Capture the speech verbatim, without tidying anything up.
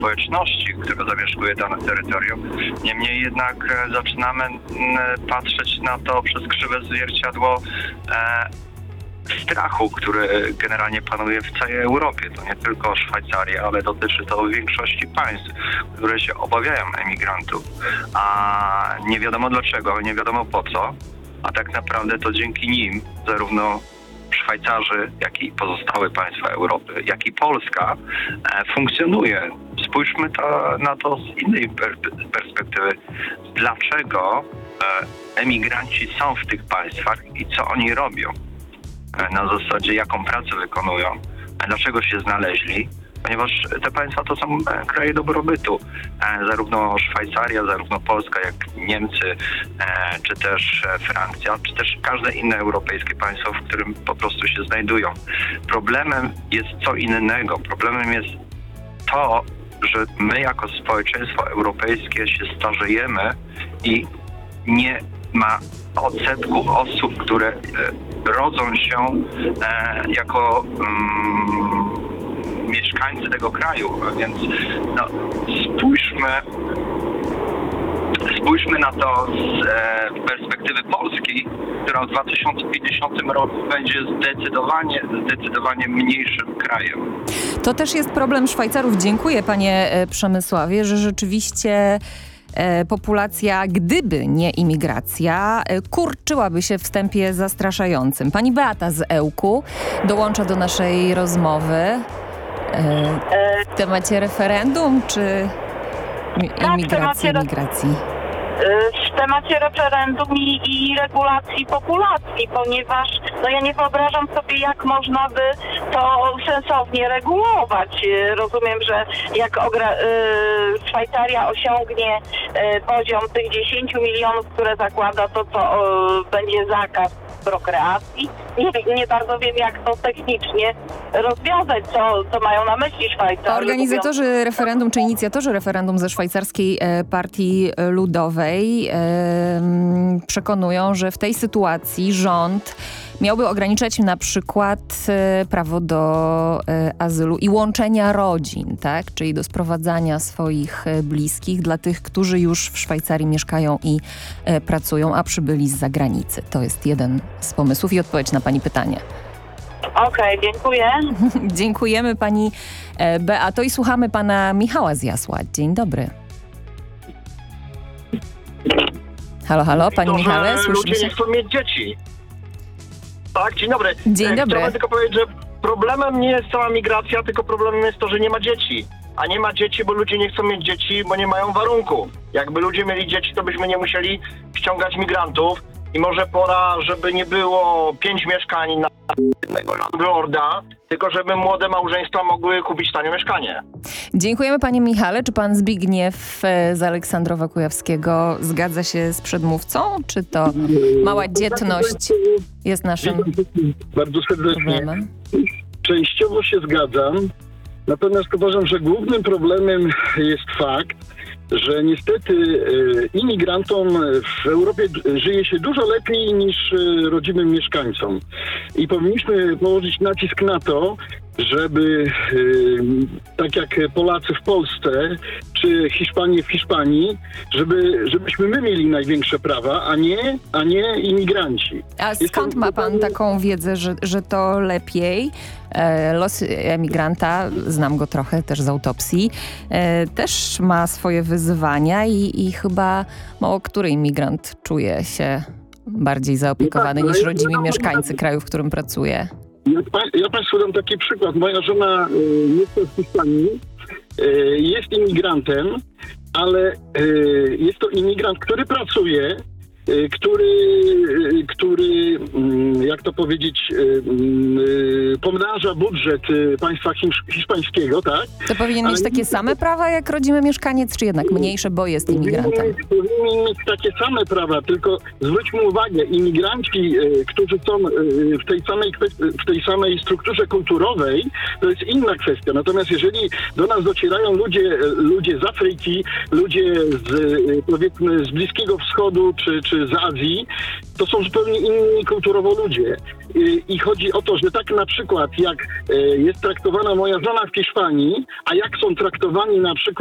społeczności, która zamieszkuje dane terytorium. Niemniej jednak e, zaczynamy m, patrzeć na to przez krzywe zwierciadło e, strachu, który generalnie panuje w całej Europie. To nie tylko Szwajcaria, ale dotyczy to większości państw, które się obawiają emigrantów. A nie wiadomo dlaczego, nie wiadomo po co, a tak naprawdę to dzięki nim zarówno Szwajcarzy, jak i pozostałe państwa Europy, jak i Polska e, funkcjonuje. Spójrzmy to, na to z innej per, perspektywy. Dlaczego e, emigranci są w tych państwach i co oni robią? E, na zasadzie, jaką pracę wykonują? E, dlaczego się znaleźli? Ponieważ te państwa to są e, kraje dobrobytu. E, zarówno Szwajcaria, zarówno Polska, jak Niemcy, e, czy też e, Francja, czy też każde inne europejskie państwo, w którym po prostu się znajdują. Problemem jest co innego. Problemem jest to, że my jako społeczeństwo europejskie się starzejemy i nie ma odsetku osób, które e, rodzą się e, jako mm, mieszkańcy tego kraju, więc no, spójrzmy spójrzmy na to z e, perspektywy Polski, która w dwa tysiące pięćdziesiątym roku będzie zdecydowanie, zdecydowanie mniejszym krajem. To też jest problem Szwajcarów. Dziękuję, panie Przemysławie, że rzeczywiście e, populacja, gdyby nie imigracja, e, kurczyłaby się w wstępie zastraszającym. Pani Beata z Ełku dołącza do naszej rozmowy. W temacie referendum czy imigracji, tak, imigracji? W temacie referendum i, i regulacji populacji, ponieważ no ja nie wyobrażam sobie, jak można by to sensownie regulować. Rozumiem, że jak ogra- y, Szwajcaria osiągnie y, poziom tych dziesięciu milionów, które zakłada, to to y, będzie zakaz prokreacji. Nie, nie bardzo wiem, jak to technicznie rozwiązać, co, co mają na myśli Szwajcarzy. Organizatorzy mówiąc... referendum, czy inicjatorzy referendum ze Szwajcarskiej e, Partii Ludowej e, przekonują, że w tej sytuacji rząd miałby ograniczać na przykład e, prawo do e, azylu i łączenia rodzin, tak? Czyli do sprowadzania swoich e, bliskich dla tych, którzy już w Szwajcarii mieszkają i e, pracują, a przybyli z zagranicy. To jest jeden z pomysłów i odpowiedź na pani pytanie. Okej, okay, dziękuję. Dziękujemy pani e, Beato i słuchamy pana Michała z Jasła. Dzień dobry. Halo, halo, panie to, Michale, słyszymy ludzie się? nie chcą mieć dzieci. Tak, dzień dobry. Dzień dobry. Chciałbym tylko powiedzieć, że problemem nie jest cała migracja, tylko problemem jest to, że nie ma dzieci. A nie ma dzieci, bo ludzie nie chcą mieć dzieci, bo nie mają warunku. Jakby ludzie mieli dzieci, to byśmy nie musieli ściągać migrantów. I może pora, żeby nie było pięć mieszkań na jednego landlorda, tylko żeby młode małżeństwa mogły kupić tanie mieszkanie. Dziękujemy panie Michale. Czy pan Zbigniew z Aleksandrowa Kujawskiego zgadza się z przedmówcą? Czy to mała dzietność jest naszym bardzo serdecznie problemem? Częściowo się zgadzam. Natomiast uważam, że głównym problemem jest fakt, że niestety e, imigrantom w Europie żyje się dużo lepiej niż e, rodzimym mieszkańcom. I powinniśmy położyć nacisk na to, żeby e, tak jak Polacy w Polsce, czy Hiszpanie w Hiszpanii, żeby, żebyśmy my mieli największe prawa, a nie, a nie imigranci. A skąd ma pan taką wiedzę, że, że to lepiej? E, los emigranta, znam go trochę też z autopsji, e, też ma swoje wyzwania i, i chyba mało który imigrant czuje się bardziej zaopiekowany niż rodzimi mieszkańcy kraju, w którym pracuje. Ja, ja Państwu dam taki przykład. Moja żona y, jest w Hiszpanii, y, jest imigrantem, ale y, jest to imigrant, który pracuje, y, który, y, który y, jak to powiedzieć, y, y, pomnaża budżet y, państwa hisz, hiszpańskiego, tak? To powinien ale mieć takie same prawa jak rodzimy mieszkaniec, czy jednak mniejsze, bo jest imigrantem? Powinien mieć takie same prawa, tylko zwróćmy uwagę, imigranci, y, którzy są y, w tej samej w tej samej strukturze kulturowej, to jest inna kwestia. Natomiast jeżeli do nas docierają ludzie, ludzie z Afryki, ludzie z, y, powiedzmy z Bliskiego Wschodu, czy, czy czy z Azji, to są zupełnie inni kulturowo ludzie. I, i chodzi o to, że tak na przykład jak e, jest traktowana moja żona w Hiszpanii, a jak są traktowani na przykład